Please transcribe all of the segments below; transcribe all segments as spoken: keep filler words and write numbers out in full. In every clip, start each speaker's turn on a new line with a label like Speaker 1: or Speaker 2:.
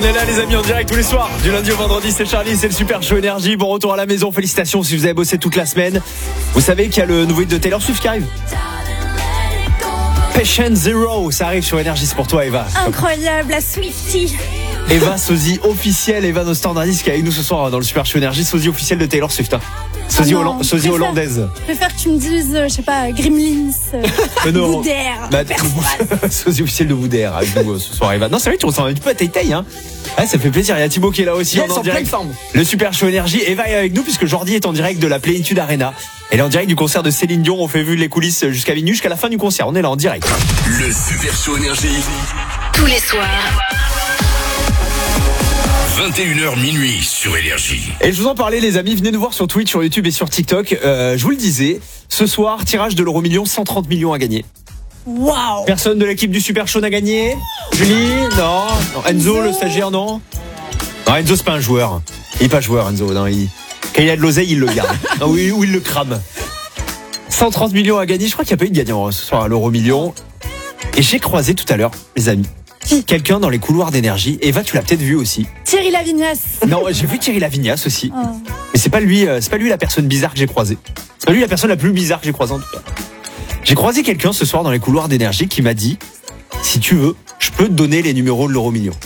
Speaker 1: On est là les amis en direct tous les soirs, du lundi au vendredi, c'est Charlie, c'est le Super Show Énergie. Bon retour à la maison, félicitations si vous avez bossé toute la semaine. Vous savez qu'il y a le nouveau hit de Taylor Swift qui arrive. Patient Zero, ça arrive sur Énergie, c'est pour toi Eva.
Speaker 2: Incroyable, la Swiftie.
Speaker 1: Eva, sosie officielle, Eva nos standardistes qui est avec nous ce soir dans le Super Show Énergie, sosie officielle de Taylor Swift. Sosie,
Speaker 2: oh
Speaker 1: Holland, sosie hollandaise.
Speaker 2: Je préfère que tu me dises, euh, je sais pas, Gremlins, euh, Boudère,
Speaker 1: bah,
Speaker 2: Perfoise.
Speaker 1: sosie officielle de Boudère avec nous ce soir Eva. Non c'est vrai tu ressembles un petit peu à Tay-Tay hein. Ah, ça fait plaisir, il y a Thibaut qui est là aussi
Speaker 3: yes,
Speaker 1: en, en direct.
Speaker 3: Forme.
Speaker 1: Le Super Show Énergie. Eva est avec nous puisque Jordi est en direct de la Plénitude Arena. Elle est en direct du concert de Céline Dion. On fait vu les coulisses jusqu'à minuit, jusqu'à la fin du concert. On est là en direct.
Speaker 4: Le Super Show Énergie.
Speaker 5: Tous les soirs.
Speaker 4: vingt et une heures minuit sur Énergie.
Speaker 1: Et je vous en parlais les amis, venez nous voir sur Twitch, sur YouTube et sur TikTok. Euh, je vous le disais, ce soir, tirage de l'euro million, cent trente millions à gagner.
Speaker 2: Waouh.
Speaker 1: Personne de l'équipe du Super Show n'a gagné. Julie, non. non. Enzo, Enzo, le stagiaire, non. Non, Enzo, c'est pas un joueur. Il est pas joueur, Enzo. Non, il... Quand il a de l'oseille, il le garde. Non, ou, il, ou il le crame. cent trente millions à gagner. Je crois qu'il n'y a pas eu de gagnant ce soir à l'euro million. Et j'ai croisé tout à l'heure, les amis, quelqu'un dans les couloirs d'Énergie. Eva, tu l'as peut-être vu aussi.
Speaker 2: Thierry Lavignas.
Speaker 1: Non, j'ai vu Thierry Lavignas aussi.
Speaker 2: Oh.
Speaker 1: Mais c'est pas lui, c'est pas lui la personne bizarre que j'ai croisée. C'est pas lui la personne la plus bizarre que j'ai croisée en tout cas. J'ai croisé quelqu'un ce soir dans les couloirs d'Énergie qui m'a dit si tu veux, je peux te donner les numéros de l'euro million.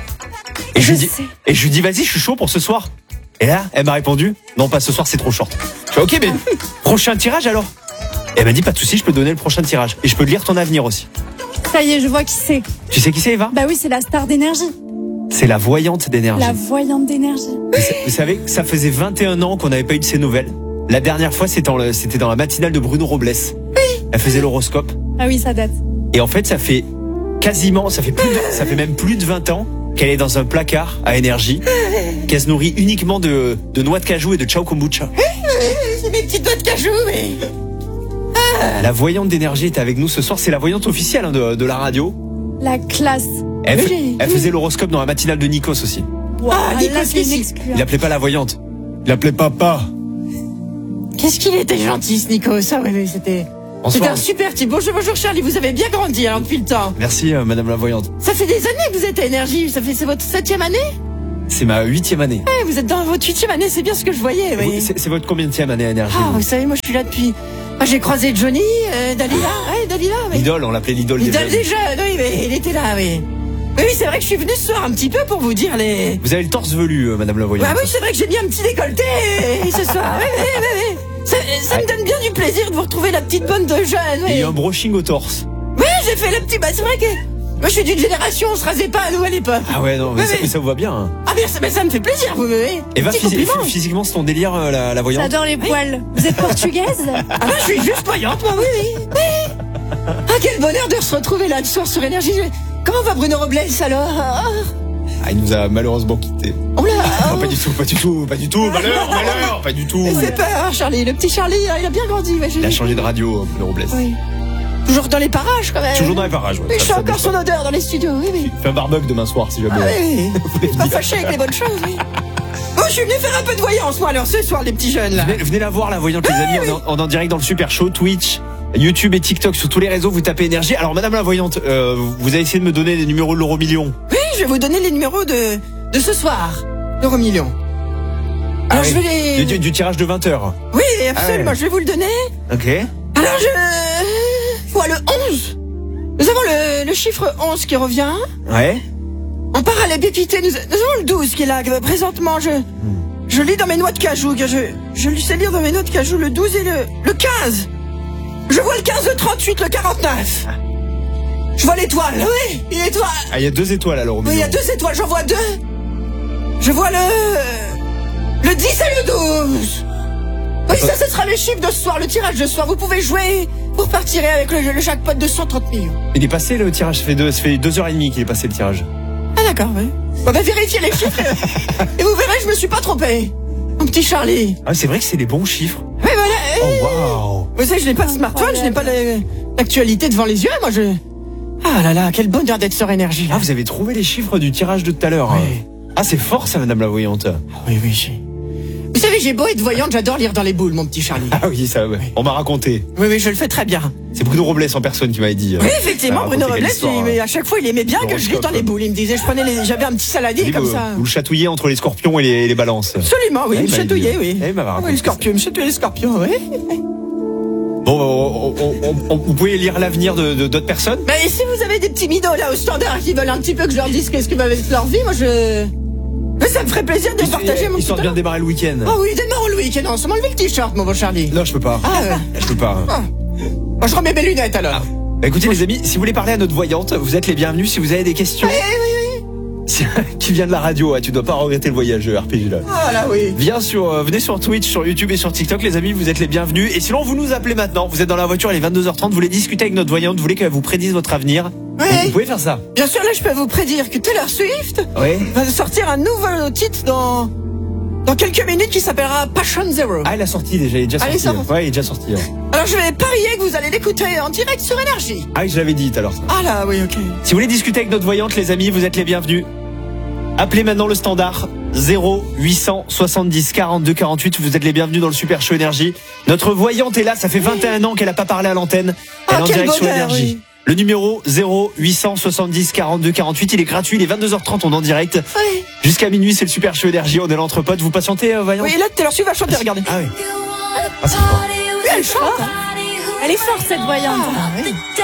Speaker 1: Et je, je lui dis, et je lui dis vas-y, je suis chaud pour ce soir. Et là, elle m'a répondu non, pas ce soir, c'est trop short. Je fais ok, mais prochain tirage alors. Et elle m'a dit pas de souci, je peux te donner le prochain tirage et je peux lire ton avenir aussi.
Speaker 2: Ça y est, je vois qui c'est.
Speaker 1: Tu sais qui c'est, Eva?
Speaker 2: Bah oui, c'est la star d'Énergie.
Speaker 1: C'est la voyante d'Énergie.
Speaker 2: La voyante d'Énergie.
Speaker 1: Vous, vous savez, ça faisait vingt et un ans qu'on n'avait pas eu de ses nouvelles. La dernière fois, c'était dans, le, c'était dans la matinale de Bruno Robles. Oui. Elle faisait l'horoscope.
Speaker 2: Ah oui, ça date.
Speaker 1: Et en fait, ça fait quasiment, ça fait plus de, ça fait même plus de vingt ans qu'elle est dans un placard à Énergie, qu'elle se nourrit uniquement de, de noix de cajou et de ciao kombucha.
Speaker 3: C'est mes petites noix de cajou, mais...
Speaker 1: Ah. La voyante d'Énergie est avec nous ce soir. C'est la voyante officielle hein, de, de la radio.
Speaker 2: La classe.
Speaker 1: Elle,
Speaker 2: oui.
Speaker 1: elle faisait l'horoscope dans la matinale de Nikos aussi.
Speaker 2: Wow,
Speaker 3: ah, Nikos,
Speaker 2: là, c'est une exclue.
Speaker 1: Il l'appelait pas la voyante. Il l'appelait papa.
Speaker 3: Qu'est-ce qu'il était gentil, ce Nico. Ça, oui, oui, c'était... C'était un super type. Bonjour, bonjour Charlie, vous avez bien grandi alors depuis le temps.
Speaker 1: Merci euh, Madame la voyante.
Speaker 3: Ça fait des années que vous êtes à Énergie. Ça fait, c'est votre septième année?
Speaker 1: C'est ma huitième année.
Speaker 3: Ouais, vous êtes dans votre huitième année, c'est bien ce que je voyais. Oui.
Speaker 1: C'est, c'est votre combienième année à Énergie?
Speaker 3: Ah, vous savez, moi je suis là depuis... Ah, j'ai croisé Johnny, euh, Dalila, ouais, Dalila. Oui.
Speaker 1: L'idole, on l'appelait l'idole des
Speaker 3: L'idole
Speaker 1: jeunes.
Speaker 3: des jeunes, oui, mais il était là, oui. Oui, oui, c'est vrai que je suis venu ce soir un petit peu pour vous dire les...
Speaker 1: Vous avez le torse velu, euh, Madame la voyante.
Speaker 3: Ah oui, c'est vrai que j'ai mis un petit décolleté ce soir. Oui, oui, oui, oui. Ça, ça me donne bien du plaisir de vous retrouver la petite bonne de jeunes. Oui.
Speaker 1: Et il y a un brushing au torse.
Speaker 3: Oui, j'ai fait le petit... Bah, c'est vrai que... Moi, je suis d'une génération, on se rasait pas à nous à l'époque.
Speaker 1: Ah ouais, non, mais,
Speaker 3: oui,
Speaker 1: ça,
Speaker 3: oui.
Speaker 1: mais ça vous va bien. Hein.
Speaker 3: Ah bien, ça, mais ça me fait plaisir, vous voyez.
Speaker 1: Et va phys- physiquement, c'est ton délire, euh, la, la voyante.
Speaker 2: J'adore les poils. Vous êtes portugaise?
Speaker 3: Ah ben, je suis juste voyante, moi, oui, oui. oui. Ah, quel bonheur de se retrouver là, le soir sur Énergie. Comment va Bruno Robles, alors?
Speaker 1: Ah, il nous a malheureusement quittés.
Speaker 3: Oh là,
Speaker 1: non, pas du tout, pas du tout, pas du tout. Malheur, malheur, pas du tout.
Speaker 3: C'est peur, Charlie. Le petit Charlie, il a bien grandi. Ouais,
Speaker 1: il a changé de radio, Bruno Robles.
Speaker 3: Oui. Toujours dans les parages, quand même.
Speaker 1: Toujours dans les parages, ouais.
Speaker 3: Et je sens encore son odeur dans les studios, oui, oui.
Speaker 1: Fais un barbecue demain soir, si jamais.
Speaker 3: Ah oui, oui. Pas fâché avec les bonnes choses, oui. Oh, je suis venu faire un peu de voyance, moi, alors, ce soir, les petits jeunes, là.
Speaker 1: Venez, venez la voir, la voyante, les amis. On est en, en direct dans le Super Show, Twitch, YouTube et TikTok, sur tous les réseaux, vous tapez Énergie. Alors, Madame la voyante, euh, vous avez essayé de me donner les numéros de l'euro million.
Speaker 3: Oui, je vais vous donner les numéros de, de ce soir, l'euro million. Alors, ah, je
Speaker 1: oui.
Speaker 3: vais les...
Speaker 1: Du, du tirage de vingt heures.
Speaker 3: Oui, absolument, ah, ouais. Je vais vous le donner.
Speaker 1: Ok.
Speaker 3: Alors, je... Voilà, le onze. Nous avons le, le chiffre onze qui revient.
Speaker 1: Ouais.
Speaker 3: On part à la pépité. Nous, nous avons le douze qui est là. Présentement, je, je lis dans mes noix de cajou. Je, je sais lire dans mes noix de cajou le douze et le, le quinze. Je vois le quinze, le trente-huit, le quarante-neuf. Je vois l'étoile. Oui, une étoile.
Speaker 1: Ah, il y a deux étoiles alors.
Speaker 3: Oui, il y a deux étoiles. J'en vois deux. Je vois le... Le dix et le douze. Oui, ça, ce sera le chiffre de ce soir, le tirage de ce soir. Vous pouvez jouer pour partir avec le, le jackpot de cent trente millions.
Speaker 1: Il est passé le tirage, ça fait deux, ça fait deux heures et demie qu'il est passé le tirage.
Speaker 3: Ah d'accord, oui. On va vérifier les chiffres et vous verrez, je me suis pas trompé. Mon petit Charlie.
Speaker 1: Ah, c'est vrai que c'est des bons chiffres.
Speaker 3: Oui, voilà.
Speaker 1: Oh, waouh.
Speaker 3: Vous savez, je n'ai pas de smartphone, je n'ai pas l'actualité devant les yeux, moi je... Ah là là, quel bonheur d'être sur Énergie. Là.
Speaker 1: Ah, vous avez trouvé les chiffres du tirage de tout à l'heure.
Speaker 3: Oui.
Speaker 1: Ah, c'est fort ça, Madame la voyante.
Speaker 3: Ah, oui, oui, j'ai... Vous savez, j'ai beau être voyante, j'adore lire dans les boules, mon petit Charlie.
Speaker 1: Ah oui, ça, ouais. On m'a raconté.
Speaker 3: Oui, oui, je le fais très bien.
Speaker 1: C'est Bruno Robles en personne qui m'avait dit. euh,
Speaker 3: Oui, effectivement,
Speaker 1: ah,
Speaker 3: Bruno
Speaker 1: raconter
Speaker 3: Robles,
Speaker 1: quelle histoire,
Speaker 3: il- mais à chaque fois, il aimait bien que je lise
Speaker 1: l'horoscope.
Speaker 3: dans les boules. Il me disait, je prenais les, j'avais un petit saladier
Speaker 1: il
Speaker 3: comme
Speaker 1: vous,
Speaker 3: ça.
Speaker 1: vous le chatouillez entre les scorpions et les, et les balances.
Speaker 3: Absolument, oui,
Speaker 1: Eh,
Speaker 3: il me
Speaker 1: bah,
Speaker 3: chatouillait,
Speaker 1: il-
Speaker 3: oui.
Speaker 1: eh, il m'avait
Speaker 3: Ah
Speaker 1: raconté
Speaker 3: oui, les scorpions, il me chatouillait les scorpions, oui.
Speaker 1: Bon, on, on- on- on- vous pouvez lire l'avenir de de- d'autres personnes.
Speaker 3: Mais si vous avez des petits midos là au standard qui veulent un petit peu que je leur dise qu'est-ce qui va avec leur vie, moi je. Mais ça me ferait plaisir de partager mon petit
Speaker 1: Histoire de bien
Speaker 3: talent.
Speaker 1: démarrer le week-end.
Speaker 3: Ah oui, démarrons le week-end ensemble. Enlevez le t-shirt, mon beau Charlie.
Speaker 1: Non, je peux pas.
Speaker 3: Ah, ouais.
Speaker 1: Je peux pas.
Speaker 3: Ah. Moi, je remets mes lunettes alors.
Speaker 1: Bah, écoutez les amis, si vous voulez parler à notre voyante, vous êtes les bienvenus. Si vous avez des questions, qui vient de la radio, ah, tu dois pas regretter le voyage R P G là.
Speaker 3: Ah là oui.
Speaker 1: Viens sur, euh, venez sur Twitch, sur YouTube et sur TikTok, les amis, vous êtes les bienvenus. Et sinon, vous nous appelez maintenant. Vous êtes dans la voiture, il est vingt-deux heures trente. Vous voulez discuter avec notre voyante, vous voulez qu'elle vous prédise votre avenir.
Speaker 3: Oui.
Speaker 1: Vous pouvez faire ça.
Speaker 3: Bien sûr, là, je peux vous prédire que Taylor Swift
Speaker 1: Oui.
Speaker 3: va sortir un nouveau titre dans dans quelques minutes qui s'appellera Passion Zero.
Speaker 1: Ah, elle a sorti déjà, il est déjà
Speaker 3: Ah, il
Speaker 1: sorti.
Speaker 3: est sorti.
Speaker 1: Ouais, il est déjà sorti. hein.
Speaker 3: Alors, je vais parier que vous allez l'écouter en direct sur Énergie.
Speaker 1: Ah, je l'avais dit tout à l'heure.
Speaker 3: Ah là, oui, ok.
Speaker 1: Si vous voulez discuter avec notre voyante, les amis, vous êtes les bienvenus. Appelez maintenant le standard zéro huit cent soixante-dix quarante-deux quarante-huit. Vous êtes les bienvenus dans le Super Show Énergie. Notre voyante est là, ça fait vingt et un ans qu'elle a pas parlé à l'antenne. Elle
Speaker 3: Ah,
Speaker 1: est en
Speaker 3: quel
Speaker 1: direct sur
Speaker 3: bonheur,
Speaker 1: Énergie.
Speaker 3: oui.
Speaker 1: Le numéro zéro huit cent soixante-dix quarante-deux quarante-huit, il est gratuit, il est vingt-deux heures trente, on est en direct.
Speaker 3: Oui.
Speaker 1: Jusqu'à minuit, c'est le Super Show Énergie, on est l'entrepote. Vous patientez, euh, voyante?
Speaker 3: Oui, là, Taylor Swift va chanter, regardez.
Speaker 1: Ah oui. Ah, c'est fort.
Speaker 3: Oui, elle chante. hein.
Speaker 2: Elle est forte, cette voyante.
Speaker 3: Ah, oui.